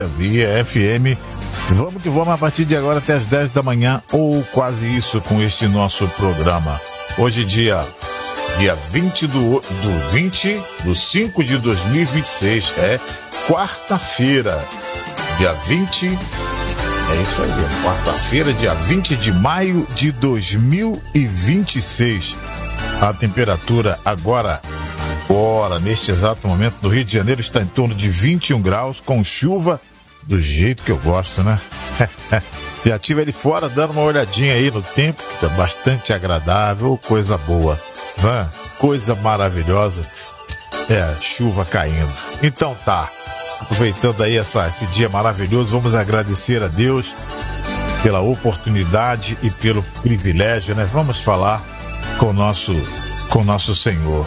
via FM. Vamos que vamos a partir de agora até as 10 da manhã, ou quase isso, com este nosso programa. Hoje, dia 20 do 5 de 2026, quarta-feira, dia 20, isso aí, quarta-feira, dia 20 de maio de 2026. A temperatura agora, neste exato momento, no Rio de Janeiro, está em torno de 21 graus, com chuva do jeito que eu gosto, né? Já tive ele fora dando uma olhadinha aí no tempo, que tá bastante agradável, coisa boa, né? Coisa maravilhosa, chuva caindo. Então tá, aproveitando aí esse dia maravilhoso, vamos agradecer a Deus pela oportunidade e pelo privilégio, né? Vamos falar com o nosso Senhor.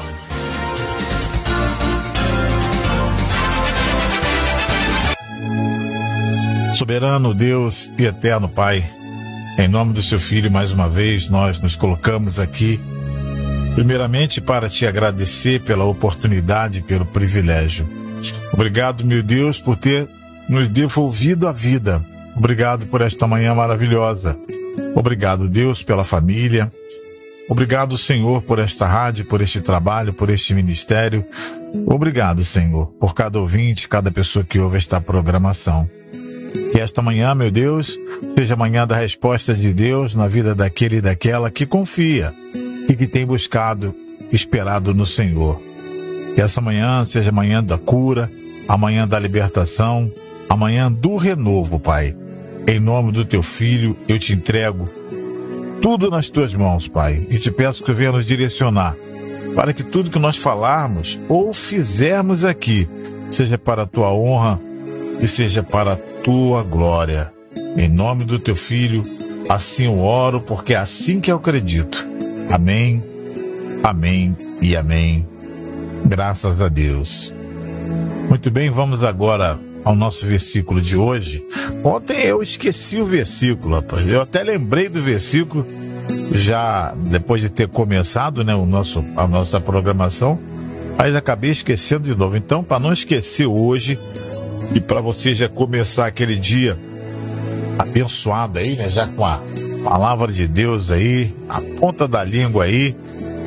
Soberano Deus e eterno Pai, em nome do seu Filho, mais uma vez, nós nos colocamos aqui, primeiramente para te agradecer pela oportunidade e pelo privilégio. Obrigado, meu Deus, por ter nos devolvido a vida. Obrigado por esta manhã maravilhosa. Obrigado, Deus, pela família. Obrigado, Senhor, por esta rádio, por este trabalho, por este ministério. Obrigado, Senhor, por cada ouvinte, cada pessoa que ouve esta programação. Que esta manhã, meu Deus, seja a manhã da resposta de Deus na vida daquele e daquela que confia e que tem buscado, esperado no Senhor. Que essa manhã seja a manhã da cura, a manhã da libertação, a manhã do renovo, Pai. Em nome do teu Filho, eu te entrego tudo nas tuas mãos, Pai, e te peço que venha nos direcionar para que tudo que nós falarmos ou fizermos aqui seja para a tua honra e seja para a tua glória. Em nome do teu Filho, assim eu oro, porque é assim que eu acredito. Amém, amém e amém. Graças a Deus. Muito bem, vamos agora ao nosso versículo de hoje. Ontem eu esqueci o versículo, rapaz. Eu até lembrei do versículo, já depois de ter começado, né, a nossa programação, mas acabei esquecendo de novo. Então, para não esquecer hoje, e para você já começar aquele dia abençoado aí, né? Já com a palavra de Deus aí, a ponta da língua aí.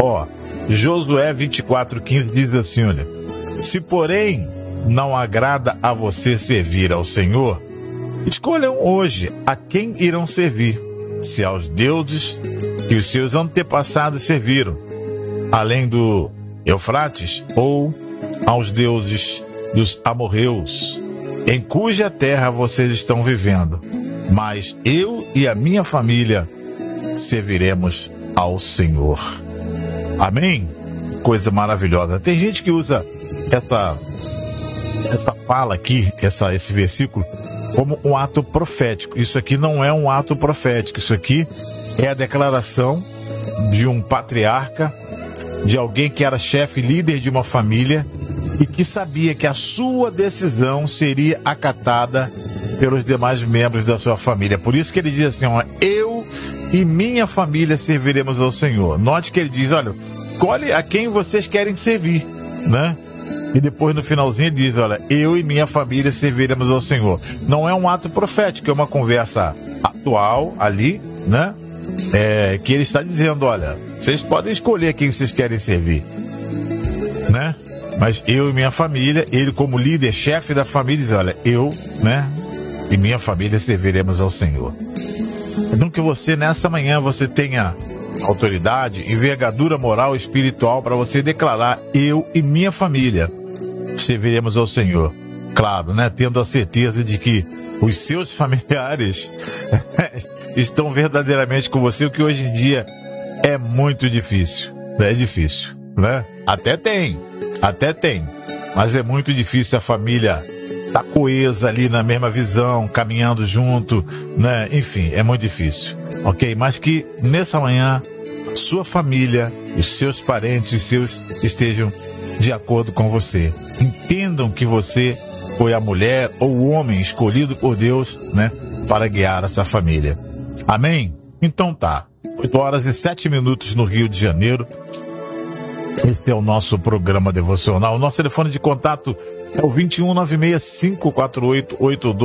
Josué 24:15 diz assim, olha: se porém não agrada a você servir ao Senhor, escolham hoje a quem irão servir, se aos deuses que os seus antepassados serviram, além do Eufrates, ou aos deuses dos amorreus, em cuja terra vocês estão vivendo. Mas eu e a minha família serviremos ao Senhor. Amém? Coisa maravilhosa. Tem gente que usa essa fala aqui, esse versículo, como um ato profético. Isso aqui não é um ato profético. Isso aqui é a declaração de um patriarca, de alguém que era chefe, líder de uma família, e que sabia que a sua decisão seria acatada pelos demais membros da sua família. Por isso que ele diz assim, eu e minha família serviremos ao Senhor. Note que ele diz, olha, escolhe a quem vocês querem servir, né? E depois no finalzinho ele diz, olha, eu e minha família serviremos ao Senhor. Não é um ato profético, é uma conversa atual ali, né? Que ele está dizendo, olha, vocês podem escolher quem vocês querem servir, né? Mas eu e minha família, ele como líder, chefe da família, diz, olha, eu, né, e minha família serviremos ao Senhor. Então que você, nessa manhã, você tenha autoridade, envergadura moral e espiritual para você declarar, eu e minha família serviremos ao Senhor. Claro, né, tendo a certeza de que os seus familiares estão verdadeiramente com você, o que hoje em dia é muito difícil. É difícil, né? Até tem, mas é muito difícil a família estar coesa ali na mesma visão, caminhando junto, né? Enfim, é muito difícil, ok? Mas que nessa manhã, sua família, os seus parentes, os seus estejam de acordo com você. Entendam que você foi a mulher ou o homem escolhido por Deus, né? Para guiar essa família. Amém? Então tá. 8h07 no Rio de Janeiro. Este é o nosso programa devocional. O nosso telefone de contato É o 21 9654882.